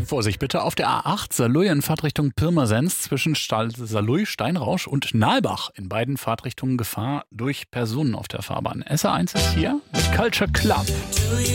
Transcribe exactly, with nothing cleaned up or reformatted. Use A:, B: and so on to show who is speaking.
A: Vorsicht bitte auf der A acht Saarlouis in Fahrtrichtung Pirmasens zwischen Saarlouis, Steinrausch und Nalbach. In beiden Fahrtrichtungen Gefahr durch Personen auf der Fahrbahn. S R eins ist hier mit Culture Club.